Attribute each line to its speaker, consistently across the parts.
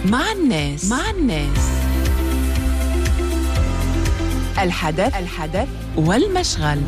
Speaker 1: مع الناس الحدث والمشغل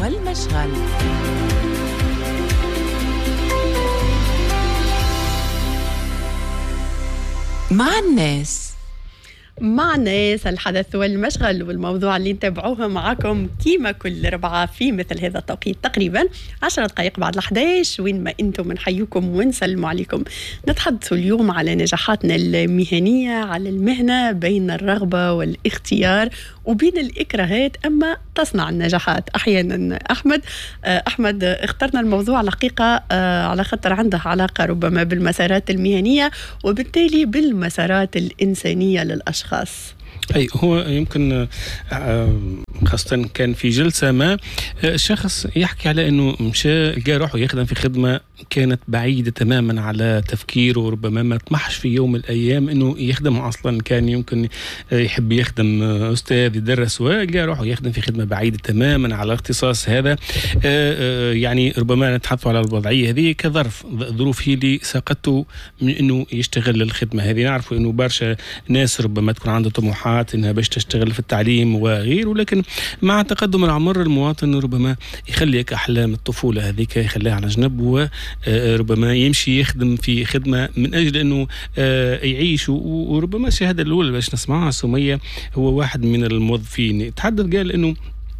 Speaker 1: مع الناس الحدث والمشغل، والموضوع اللي نتابعوه معكم كيما كل ربعة في مثل هذا التوقيت تقريبا 10 دقائق بعد 11 وين ما انتم نحييكم ونسلم عليكم. نتحدث اليوم على نجاحاتنا المهنية، على المهنة بين الرغبة والاختيار وبين الإكراهات أما تصنع النجاحات أحيانا. أحمد اخترنا الموضوع الحقيقة على خاطر عنده علاقة ربما بالمسارات المهنية وبالتالي بالمسارات الإنسانية للأشخاص.
Speaker 2: أي هو يمكن خاصة كان في جلسة ما شخص يحكي على أنه مشى لقى روحه يخدم في خدمة كانت بعيدة تماما على تفكيره، وربما ما طمحش في يوم من الأيام أنه يخدمه أصلا. كان يمكن يحب يخدم أستاذ يدرس، ولقى روحه يخدم في خدمة بعيدة تماما على الاختصاص هذا. يعني ربما نتحدث على الوضعية هذه ظروف هي اللي ساقته من أنه يشتغل الخدمة هذه. نعرف أنه برشا ناس ربما تكون عنده طموحات انها باش تشتغل في التعليم وغيره، ولكن مع تقدم العمر المواطن ربما يخليك احلام الطفوله هذيك يخليها على جنب، وربما يمشي يخدم في خدمه من اجل انه يعيش. وربما الشهاده الاولى باش نسمعها سميه هو واحد من الموظفين يتحدث قال انه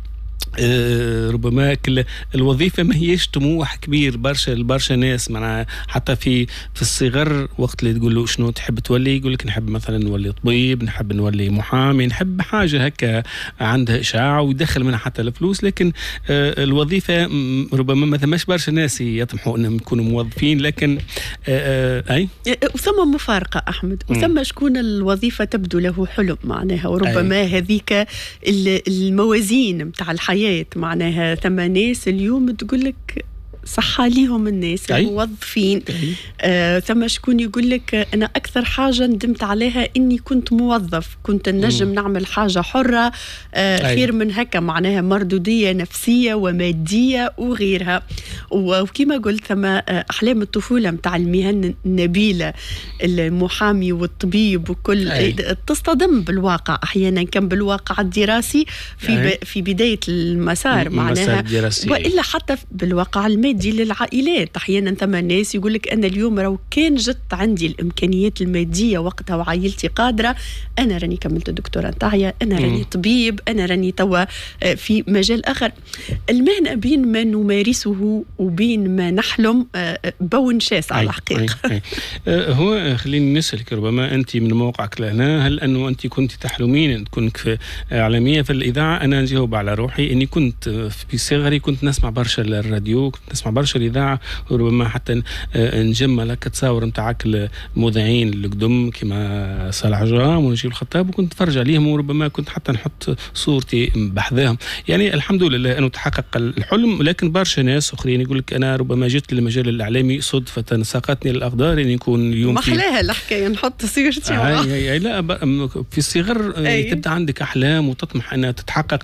Speaker 2: ربما الوظيفة ما هيش طموح كبير برشا ناس معناها حتى في الصغر وقت اللي تقول له شنو تحب تولي يقول لك نحب مثلا نولي طبيب، نحب نولي محامي، نحب حاجة هكا عندها إشعاع ويدخل منها حتى الفلوس. لكن الوظيفة ربما ما ثماش برشا ناس يطمحوا انهم يكونوا موظفين. لكن أي
Speaker 1: وثم مفارقة أحمد، وثم شكون الوظيفة تبدو له حلم معناها، وربما هذيك الموازين متاع الحياة معناها. ثم ناس اليوم تقول لك صحة ليهم الناس الموظفين، ثم شكون يقول لك أنا أكثر حاجة ندمت عليها إني كنت موظف، كنت نجم نعمل حاجة حرة خير من هكا معناها مردودية نفسية ومادية وغيرها. وكما قلت ثم أحلام الطفولة متاع المهن النبيلة المحامي والطبيب وكل تصطدم بالواقع أحيانا، كان بالواقع الدراسي في بداية المسار معناها، وإلا حتى بالواقع المادي للعائلات. أحيانا ثم ناس يقول لك أنا اليوم لو كان جت عندي الإمكانيات المادية وقتها وعائلتي قادرة أنا راني كملت الدكتوراه نتاعي، أنا راني طبيب، أنا راني توا في مجال آخر. المهنة بين ما نمارسه وبين ما نحلم بون شاسع على الحقيقة.
Speaker 2: هو خليني نسألك، ربما أنت من موقعك لهنا هل أنه أنت كنت تحلمين أن تكون إعلامية في الإذاعة؟ أنا نجاوب على روحي أني كنت في صغري كنت نسمع برشا الراديو، كنت نسمع برشا الإذاعة، وربما حتى نجمل هكا تصاور نتاعك المذيعين اللي قدم كما صالح جرام ونجيب الخطاب، وكنت اتفرج عليهم، وربما كنت حتى نحط صورتي بحذاهم. يعني الحمد لله أنه تحقق الحلم. لكن برشا ناس أخرين يقول لك أنا ربما جيت للمجال الإعلامي صدفة ساقتني الأقدار أن يكون اليوم
Speaker 1: محلاها الحكاية نحط صورتي.
Speaker 2: لا في الصغر تبدأ عندك أحلام وتطمح أنها تتحقق،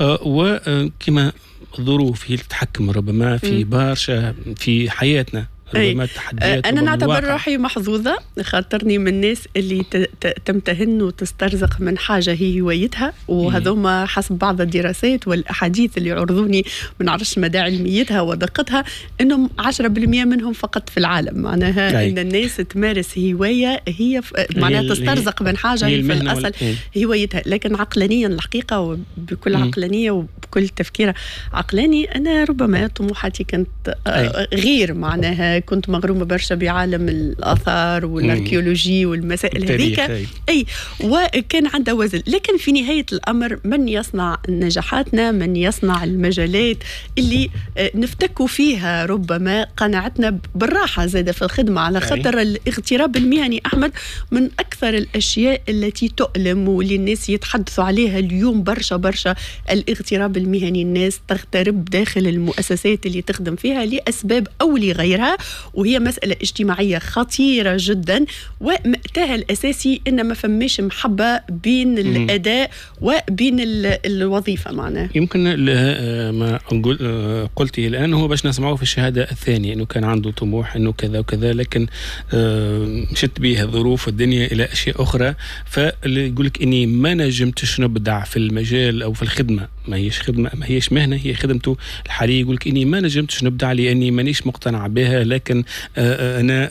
Speaker 2: وكما ظروف هي تتحكم ربما في برشا في حياتنا.
Speaker 1: أنا نعتبر روحي محظوظة، خاطرني من الناس اللي تمتهن وتسترزق من حاجة هي هوايتها، وهذوما حسب بعض الدراسات والأحاديث اللي عرضوني من عرش مدى علميتها ودقتها أنهم 10% منهم فقط في العالم. معناها أن الناس تمارس هواية هي معناها تسترزق من حاجة هي في الأصل هوايتها. لكن عقلانيا الحقيقة وبكل عقلانية وبكل تفكير عقلاني أنا ربما طموحاتي كانت غير معناها. كنت مغرومة برشا بعالم الآثار والأركيولوجي والمسائل هذيك وكان عندها وزن. لكن في نهاية الأمر من يصنع نجاحاتنا، من يصنع المجالات اللي نفتكوا فيها ربما قناعتنا بالراحة زادة في الخدمة، على خاطر الاغتراب المهني أحمد من أكثر الأشياء التي تؤلم واللي الناس يتحدثوا عليها اليوم برشا. الاغتراب المهني الناس تغترب داخل المؤسسات اللي تخدم فيها لأسباب أو لغيرها، وهي مسألة اجتماعية خطيرة جدا، ومأتاها الأساسي إن ما فماش محبة بين الأداء وبين الوظيفة. معناه
Speaker 2: يمكن ما قلته الآن هو باش نسمعه في الشهادة الثانية أنه كان عنده طموح أنه كذا وكذا، لكن مشت به الظروف والدنيا إلى أشياء أخرى، فاللي يقول لك إني ما نجمتش نبدع في المجال أو في الخدمة، ما هيش خدمة، ما هيش مهنة، هي خدمته الحالية. يقول لك إني ما نجمتش نبدع لأني مانيش مقتنع بها، لكن أنا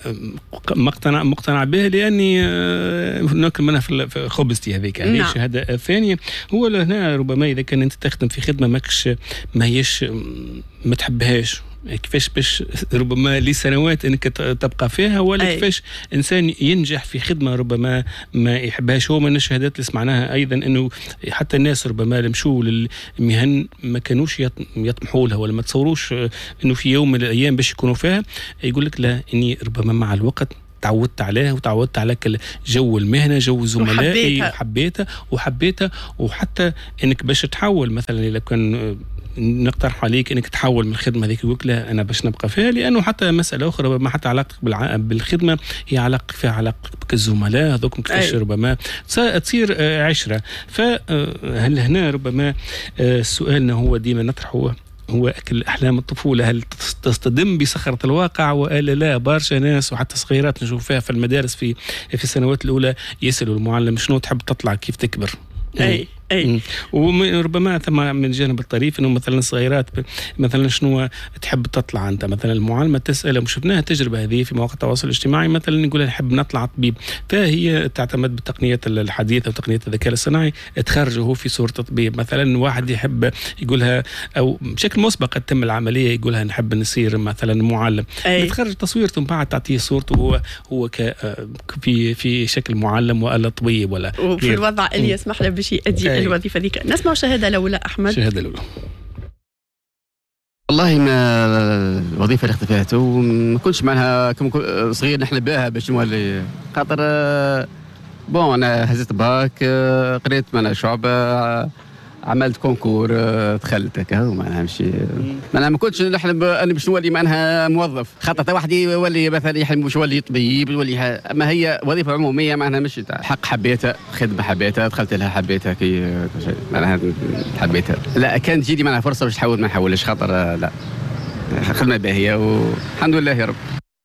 Speaker 2: مقتنع بها لأني ناكل منها في خبزتي هذيك. هذه الشهادة الثانية. هو هنا ربما إذا كان أنت تخدم في خدمة ما هيش ما تحبهاش، كيفاش باش ربما لسنوات انك تبقى فيها، ولا كيفاش انسان ينجح في خدمه ربما ما يحبهاش. هو من الشهادات اللي سمعناها ايضا انه حتى الناس ربما اللي مشوا للمهن ما كانوش يطمحوا لها، ولا ما تصوروش انه في يوم من الايام باش يكونوا فيها. يقول لك لا، اني ربما مع الوقت تعودت عليها وتعودت على جو المهنة، جو زملائي، وحبيتها وحتى انك باش تحول مثلا اذا كان نقترح عليك انك تحول من الخدمه هذيك، يقول لا انا باش نبقى فيها، لانه حتى مساله اخرى ما حتى علاقتك بالخدمه هي علاقتك بالزملاء هذوك كيفاش ربما تصير عشره. فهل هنا ربما سؤالنا هو ديما نطرحه هو أكل أحلام الطفولة، هل تصطدم بصخرة الواقع ولا لا؟ برشا ناس وحتى صغيرات نشوف فيها في المدارس في السنوات الأولى يسألوا المعلم شنو تحب تطلع كيف تكبر.
Speaker 1: أي
Speaker 2: وربما ثم من الجانب الطريف انه مثلا الصغيرات مثلا شنو تحب تطلع انت، مثلا المعلمه تسال، وشفناها التجربه هذه في مواقع التواصل الاجتماعي، مثلا يقول نحب نطلع طبيب، فهي تعتمد بالتقنيات الحديثه وتقنيات الذكاء الصناعي تخرجه في صوره طبيب. مثلا واحد يحب يقولها او بشكل مسبق تتم العمليه يقولها نحب نصير مثلا معلم، تخرج تصويرته من بعد تعطيه صورته هو في شكل معلم ولا طبيب ولا
Speaker 1: وفي الوضع اللي يسمح له باش يؤدي الوظيفه ذيك. نسمع شهاده الاولى احمد.
Speaker 2: شهاده الاولى.
Speaker 3: والله ما الوظيفه اللي اختفيت وما كنتش معناها كم صغير نحلم بها باش نولي، خاطر انا هزت باك، قريت معنا شعبه، عملت كونكور، دخلت هكا ومعناها ماشي معناها ما كنتش نحلم اني باش نولي معناها موظف، خاطر واحد يولي مثلا يحلم باش يولي طبيب يولي اما هي وظيفه عموميه معناها مش حق حبيتها، خدمه حبيتها، دخلت لها حبيتها كي معناها حبيتها. لا كان تجيني معناها فرصه باش نحول ما نحولش، خاطر لا خدمه باهيه والحمد لله يا رب.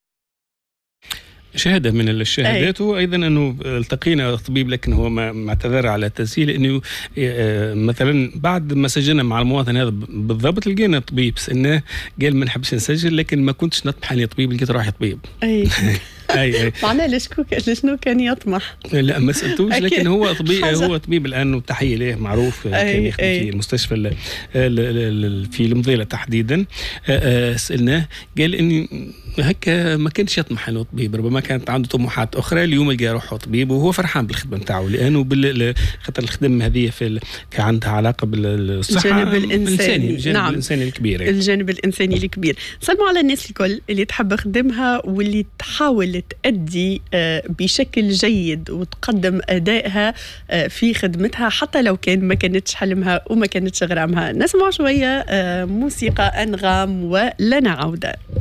Speaker 2: شهادة من الشهادات. وأيضا أنه التقينا طبيب لكن هو ما اعتذر على التسجيل، لأنه مثلا بعد ما سجلنا مع المواطن هذا بالضبط لقينا طبيب سألناه قال ما نحبش نسجل، لكن ما كنتش نطمح اني طبيب، لقيت روحي طبيب.
Speaker 1: اي معناه شنو كان يطمح؟
Speaker 2: لا ما سألتوش، لكن هو طبيب، هو طبيب الآن وتحية له معروف، كان يخدم في المستشفى في المضيلة تحديدا. سألناه قال اني هكا ما كانش يطمح انه طبيب، ربما كانت عنده طموحات اخرى، اليوم لقى روحه طبيب وهو فرحان بالخدمه نتاعو، لانه خاطر الخدمه هذه كان عندها علاقه بالصحه،
Speaker 1: الجانب الانساني.
Speaker 2: الجانب الانساني الكبير يعني.
Speaker 1: الجانب الانساني الكبير. سلموا على الناس الكل اللي تحب خدمها واللي تحاول تأدي بشكل جيد وتقدم ادائها في خدمتها حتى لو كان ما كانتش حلمها وما كانتش غرامها. نسمع شويه موسيقى انغام ولنا عوده.